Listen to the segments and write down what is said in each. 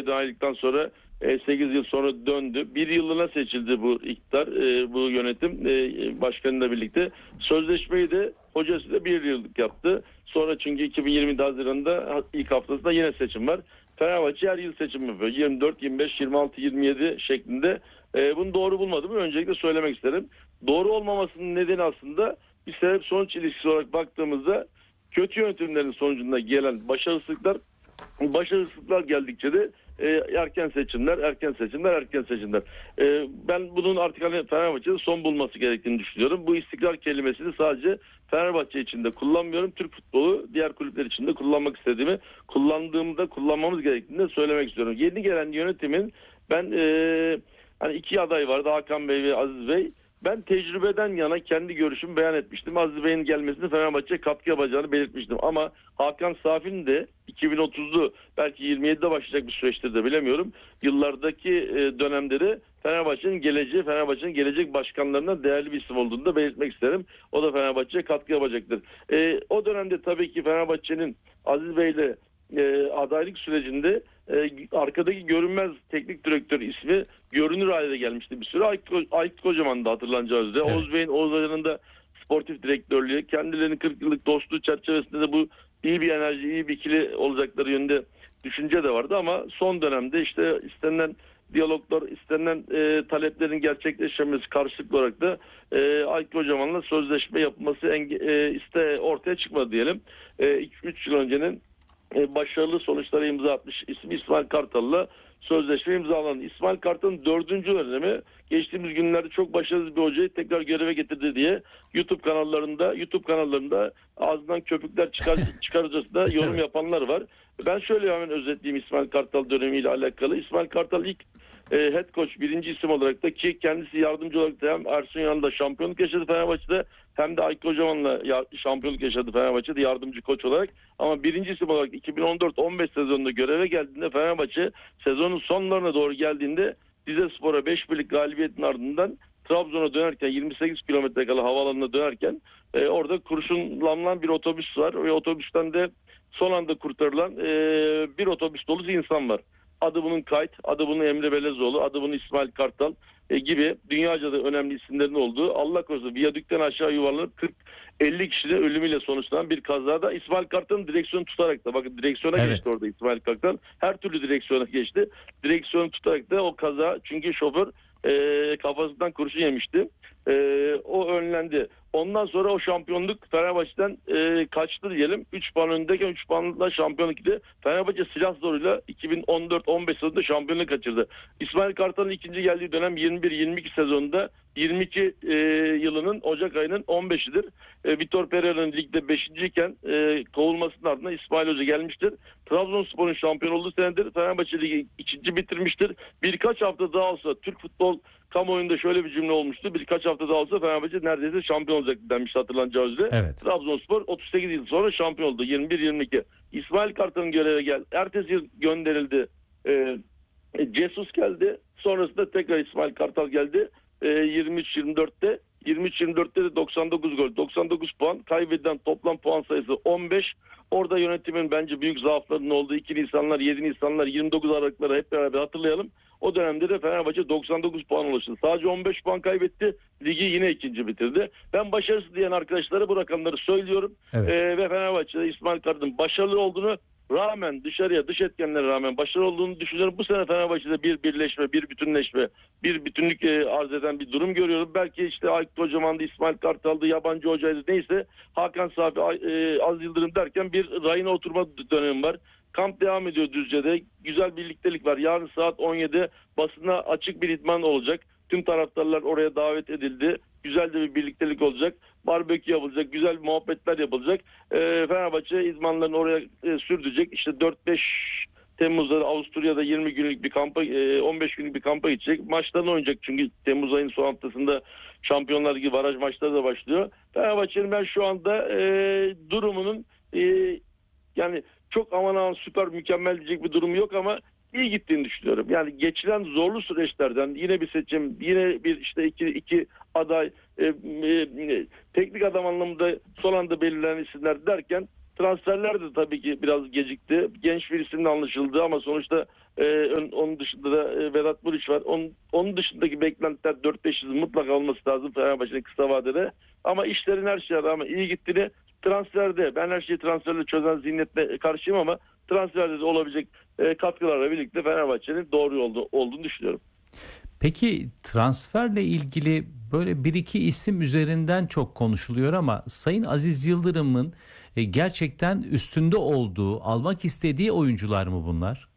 görevden ayrıldıktan sonra 8 yıl sonra döndü. Bir yıllığına seçildi bu iktidar, bu yönetim başkanıyla birlikte. Sözleşmeyi de hocasıyla bir yıllık yaptı. Sonra çünkü 2020 Haziran'da ilk haftasında yine seçim var. Fenerbahçe her yıl seçim yapıyor. 24, 25, 26, 27 şeklinde. Bunu doğru bulmadığımı öncelikle söylemek isterim. Doğru olmamasının nedeni aslında bir sebep sonuç ilişkisi olarak baktığımızda kötü yönetimlerin sonucunda gelen başarısızlıklar geldikçe de erken seçimler. Ben bunun artık Fenerbahçe'de son bulması gerektiğini düşünüyorum. Bu istikrar kelimesini sadece Fenerbahçe için de kullanmıyorum. Türk futbolu diğer kulüpler için de kullanmak istediğimi, kullanmamız gerektiğini de söylemek istiyorum. Yeni gelen yönetimin ben hani iki aday vardı, Hakan Bey ve Aziz Bey. Ben tecrübeden yana kendi görüşümü beyan etmiştim. Aziz Bey'in gelmesini Fenerbahçe'ye katkı yapacağını belirtmiştim. Ama Hakan Safi'nin de 2030'lu belki 27'de başlayacak bir süreçtir de bilemiyorum. Yıllardaki dönemleri Fenerbahçe'nin gelecek başkanlarına değerli bir isim olduğunu da belirtmek isterim. O da Fenerbahçe'ye katkı yapacaktır. O dönemde tabii ki Fenerbahçe'nin Aziz Bey'le adaylık sürecinde arkadaki görünmez teknik direktör ismi görünür hale gelmişti bir süre. Aykut Kocaman da hatırlanacağı üzere. Evet. Oğuz Hoca'nın da sportif direktörlüğü, kendilerinin 40 yıllık dostluğu çerçevesinde de bu iyi bir enerji, iyi bir ikili olacakları yönünde düşünce de vardı ama son dönemde işte istenilen diyaloglar, istenilen taleplerin gerçekleşmemesi karşılıklı olarak da Aykut Kocaman'la sözleşme yapılması ortaya çıkmadı diyelim. 3 yıl öncenin başarılı sonuçlara imza atmış ismi İsmail Kartal'la sözleşme imzalandı. İsmail Kartal'ın 4. dönemi geçtiğimiz günlerde çok başarılı bir hocayı tekrar göreve getirdi diye YouTube kanallarında ağzından köpükler çıkarıcısında yorum yapanlar var. Ben şöyle hemen özetleyeyim İsmail Kartal dönemiyle alakalı. İsmail Kartal ilk head coach, birinci isim olarak da ki kendisi yardımcı olarak da hem Ersun Yanal'da şampiyonluk yaşadı Fenerbahçe'de hem de Aykut Kocaman'la şampiyonluk yaşadı Fenerbahçe'de yardımcı koç olarak. Ama birinci isim olarak 2014-15 sezonunda göreve geldiğinde Fenerbahçe sezonun sonlarına doğru geldiğinde Rizespor'a 5-1'lik galibiyetin ardından Trabzon'a dönerken 28 kilometre kala havaalanına dönerken orada kurşunlanan bir otobüs var ve otobüsten de son anda kurtarılan bir otobüs dolusu insan var. Adı bunun Kayt, adı bunun Emre Belezoğlu, adı bunun İsmail Kartal gibi dünyaca da önemli isimlerin olduğu Allah korusun viyadükten aşağı yuvarlanıp 40-50 kişinin ölümüyle sonuçlanan bir kazada İsmail Kartal'ın direksiyonu tutarak da bakın direksiyona geçti orada İsmail Kartal. Her türlü direksiyona geçti. Direksiyonu tutarak da o kaza çünkü şoför kafasından kurşun yemişti. O önlendi. Ondan sonra o şampiyonluk Fenerbahçe'den kaçtı diyelim. 3 puan öndeyken 3 puanla şampiyonluk gitti. Fenerbahçe silah zoruyla 2014-15 sezonunda şampiyonluk kaçırdı. İsmail Kartal'ın ikinci geldiği dönem 21-22 sezonunda 22 yılının Ocak ayının 15'idir. Vitor Pereira'nın ligde 5. iken kovulmasının ardından İsmail Hoca gelmiştir. Trabzonspor'un şampiyon olduğu senedir. Fenerbahçe Ligi 2. bitirmiştir. Birkaç hafta daha olsa Türk futbol kamuoyunda şöyle bir cümle olmuştu. Birkaç hafta daha olsa Fenerbahçe neredeyse şampiyon olacak denmişti hatırlanacağı üzere. Evet. Trabzonspor 38 yıl sonra şampiyon oldu. 21-22. İsmail Kartal'ın göreve geldi. Ertesi yıl gönderildi. Jesus geldi. Sonrasında tekrar İsmail Kartal geldi. 23-24'te. 23-24'te de 99 gol, 99 puan. Kaybedilen toplam puan sayısı 15. Orada yönetimin bence büyük zaaflarının olduğu 2 Nisanlar, 7 Nisanlar, 29 Aralıkları hep beraber hatırlayalım. O dönemde de Fenerbahçe 99 puan ulaştı. Sadece 15 puan kaybetti. Ligi yine ikinci bitirdi. Ben başarısız diyen arkadaşlara bu rakamları söylüyorum. Evet. Ve Fenerbahçe'de İsmail Kartal'ın başarılı olduğunu rağmen dış etkenlere rağmen başarılı olduğunu düşünüyorum. Bu sene Fenerbahçe'de bir birleşme, bir bütünleşme, bir bütünlük arz eden bir durum görüyorum. Belki işte Aykut Kocaman'dı, İsmail Kartal'dı, yabancı hocaydı neyse Hakan Safi, Az Yıldırım derken bir rayına oturma dönemi var. Kamp devam ediyor Düzce'de. Güzel birliktelik var. Yarın saat 17'de basına açık bir idman olacak. Tüm taraftarlar oraya davet edildi. Güzel de bir birliktelik olacak. Barbekü yapılacak. Güzel muhabbetler yapılacak. Fenerbahçe idmanlarını oraya sürdürecek. İşte 4-5 Temmuz'da Avusturya'da 20 günlük bir kampa, 15 günlük bir kampa gidecek. Maçlarını oynayacak çünkü Temmuz ayının son haftasında Şampiyonlar Ligi baraj maçları da başlıyor. Fenerbahçe'nin ben şu anda durumunun yani çok aman süper mükemmel diyecek bir durumu yok ama iyi gittiğini düşünüyorum. Yani geçilen zorlu süreçlerden yine bir seçim, yine bir işte iki aday, teknik adam anlamında son anda belirlenen isimler derken Transferler de tabii ki biraz gecikti. Genç bir isimle anlaşıldı ama sonuçta onun dışında da Vedat Muriç var. Onun dışındaki beklentiler 4-5 yıl mutlaka olması lazım Fenerbahçe'nin kısa vadede. Ama işlerin her şeye rağmen iyi gittiğini, transferde, ben her şeyi transferle çözen zihniyetle karşıyım ama transferde de olabilecek katkılarla birlikte Fenerbahçe'nin doğru yolda olduğunu düşünüyorum. Peki transferle ilgili böyle bir iki isim üzerinden çok konuşuluyor ama Sayın Aziz Yıldırım'ın gerçekten üstünde olduğu, almak istediği oyuncular mı bunlar?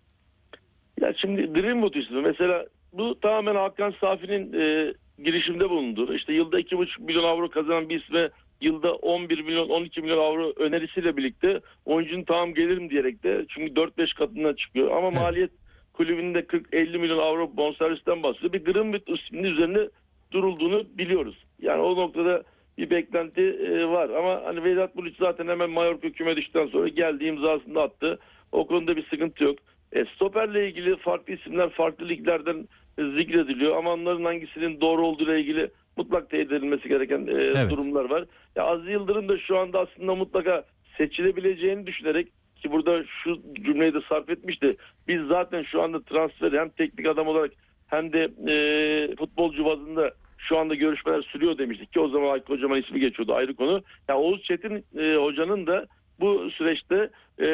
Ya şimdi Greenwood ismi mesela, bu tamamen Hakan Safi'nin girişimde bulunduğu, işte yılda 2,5 milyon avro kazanan bir isme yılda 11 milyon 12 milyon avro önerisiyle birlikte oyuncunun tamam gelirim diyerek de, çünkü 4-5 katına çıkıyor ama Evet. maliyet kulübünde 40-50 milyon avro bonservisten bahsediyor. Bir Greenwood isminin üzerine durulduğunu biliyoruz. Yani o noktada bir beklenti var ama hani Vedat Muriç zaten hemen Mallorca küme düştükten sonra geldi, imzasını da attı. O konuda bir sıkıntı yok. Stoperle ilgili farklı isimler farklı liglerden zikrediliyor ama onların hangisinin doğru olduğu ile ilgili mutlak teyit edilmesi gereken Evet. durumlar var. Ya Aziz Yıldırım da şu anda aslında mutlaka seçilebileceğini düşünerek, ki burada şu cümleyi de sarf etmişti. Biz zaten şu anda transferi hem teknik adam olarak hem de futbolcu bazında şu anda görüşmeler sürüyor demiştik ki o zaman Aykut Kocaman ismi geçiyordu, ayrı konu. Ya Oğuz Çetin hocanın da bu süreçte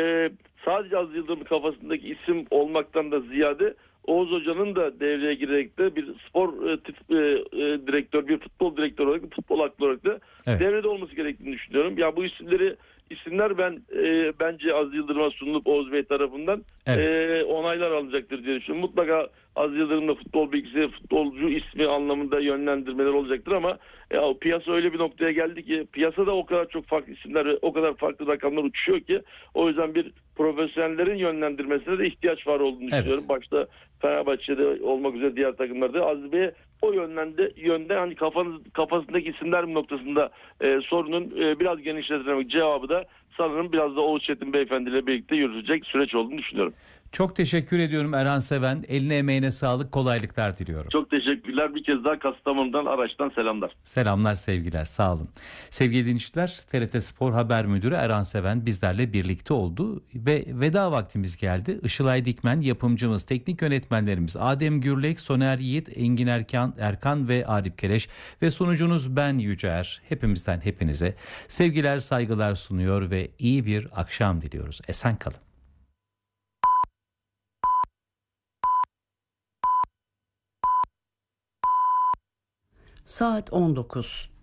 sadece Aziz Yıldırım'ın kafasındaki isim olmaktan da ziyade Oğuz Hoca'nın da devreye girerek de bir spor direktör, bir futbol direktörü olarak, futbol aklı olarak da Evet. devrede olması gerektiğini düşünüyorum. Ya bu isimler bence Aziz Yıldırım'a sunulup Oğuz Bey tarafından Evet. onaylar alacaktır diye düşünüyorum. Mutlaka Aziz Yıldırım'da futbol bilgisi, futbolcu ismi anlamında yönlendirmeler olacaktır ama piyasa öyle bir noktaya geldi ki, piyasada o kadar çok farklı isimler ve o kadar farklı rakamlar uçuşuyor ki, o yüzden bir profesyonellerin yönlendirmesine de ihtiyaç var olduğunu düşünüyorum. Evet. Başta Fenerbahçe'de olmak üzere diğer takımlarda Aziz Bey'e o yönde hani kafasındaki isimler noktasında sorunun biraz genişletilemek cevabı da sanırım biraz da Oğuz Çetin Beyefendi ile birlikte yürütecek süreç olduğunu düşünüyorum. Çok teşekkür ediyorum Erhan Seven. Eline emeğine sağlık, kolaylıklar diliyorum. Çok teşekkürler. Bir kez daha Kastamonu'dan, Araç'tan selamlar. Selamlar, sevgiler, sağ olun. Sevgili dinleyiciler, TRT Spor Haber Müdürü Erhan Seven bizlerle birlikte oldu ve veda vaktimiz geldi. Işılay Dikmen yapımcımız, teknik yönetmenlerimiz Adem Gürlek, Soner Yiğit, Engin Erkan ve Arif Keleş ve sunucunuz ben Yüce Er. Hepimizden hepinize sevgiler, saygılar sunuyor ve iyi bir akşam diliyoruz. Esen kalın. Saat 19.